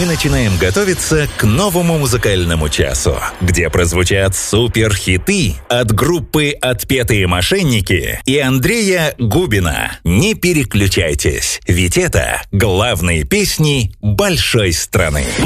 начинаем готовиться к новому музыкальному часу, где прозвучат суперхиты от группы «Отпетые мошенники» и Андрея Губина. Не переключайтесь, ведь это главные песни большой страны.